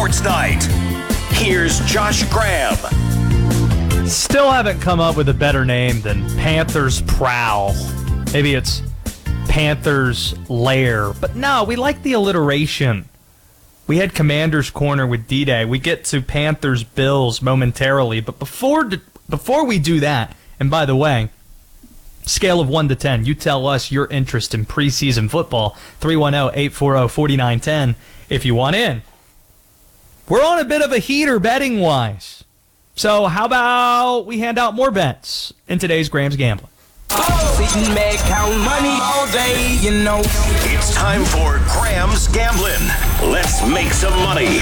Sports Night. Here's Josh Graham. Still haven't come up with a better name than Panthers Prowl. Maybe it's Panthers Lair. But no, we like the alliteration. We had Commander's Corner with D-Day. We get to Panthers Bills momentarily. But before we do that, and by the way, scale of 1 to 10, you tell us your interest in preseason football. 310-840-4910 if you want in. We're on a bit of a heater betting-wise. So how about we hand out more bets in today's Graham's Gambling? Sitting back, count money all day, you know. It's time for Graham's Gambling. Let's make some money.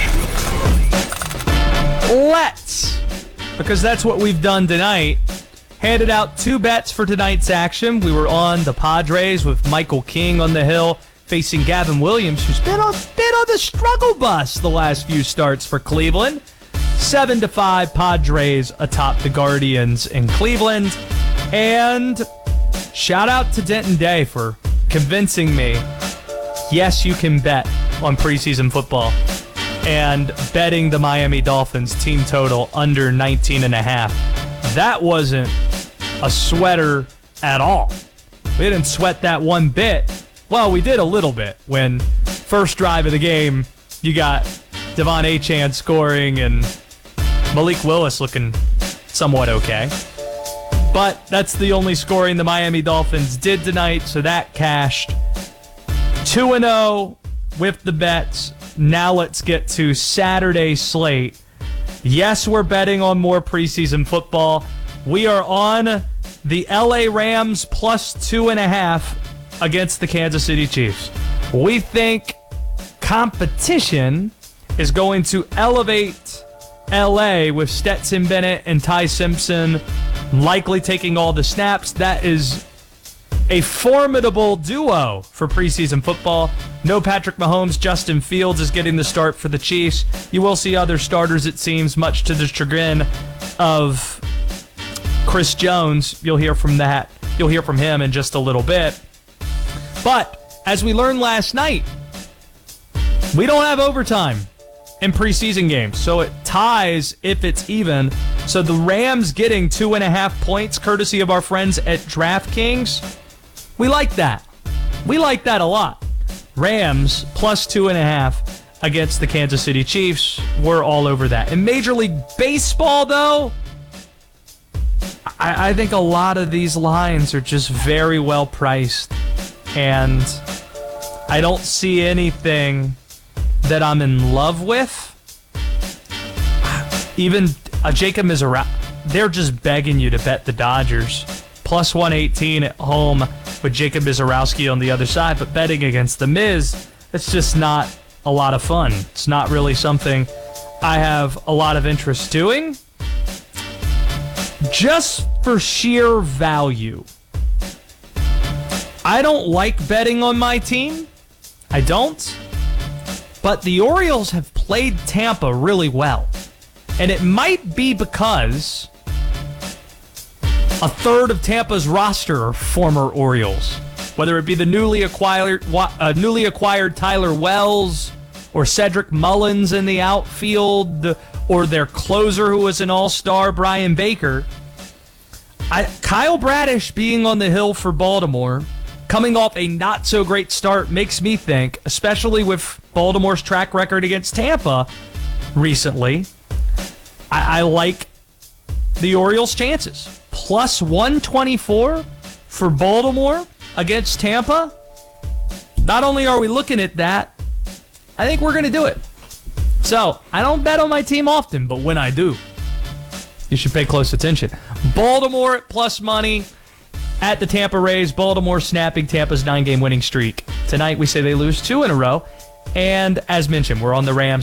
Let's, because that's what we've done tonight. Handed out 2 bets for tonight's action. We were on the Padres with Michael King on the hill, facing Gavin Williams, who's been a bit on the struggle bus the last few starts for Cleveland. 7-5 Padres atop the Guardians in Cleveland. And shout out to Denton Day for convincing me, yes, you can bet on preseason football, and betting the Miami Dolphins team total under 19.5. That wasn't a sweater at all. We didn't sweat that one bit. Well, we did a little bit when first drive of the game, you got Devon Achane scoring and Malik Willis looking somewhat okay. But that's the only scoring the Miami Dolphins did tonight, so that cashed. 2-0 with the bets. Now let's get to Saturday's slate. Yes, we're betting on more preseason football. We are on the LA Rams plus 2.5 against the Kansas City Chiefs. We think competition is going to elevate LA with Stetson Bennett and Ty Simpson likely taking all the snaps. That is a formidable duo for preseason football. No Patrick Mahomes. Justin Fields is getting the start for the Chiefs. You will see other starters, it seems, much to the chagrin of Chris Jones. You'll hear from that. You'll hear from him in just a little bit. But as we learned last night, we don't have overtime in preseason games, so it ties if it's even. So the Rams getting 2.5 points, courtesy of our friends at DraftKings. We like that. We like that a lot. Rams plus 2.5 against the Kansas City Chiefs. We're all over that. In Major League Baseball, though, I think a lot of these lines are just very well priced, and I don't see anything that I'm in love with. Even Jacob Mizrahi, they're just begging you to bet the Dodgers. Plus 118 at home with Jacob Mizrahi on the other side, but betting against the Miz, it's just not a lot of fun. It's not really something I have a lot of interest doing. Just for sheer value, I don't like betting on my team. I don't. But the Orioles have played Tampa really well. And it might be because a third of Tampa's roster are former Orioles. Whether it be the newly acquired Tyler Wells or Cedric Mullins in the outfield or their closer who was an all-star, Brian Baker. Kyle Bradish being on the hill for Baltimore, coming off a not-so-great start, makes me think, especially with Baltimore's track record against Tampa recently, I like the Orioles' chances. Plus 124 for Baltimore against Tampa. Not only are we looking at that, I think we're going to do it. So, I don't bet on my team often, but when I do, you should pay close attention. Baltimore plus money at the Tampa Rays. Baltimore snapping Tampa's 9-game winning streak. Tonight we say they lose 2 in a row. And as mentioned, we're on the Rams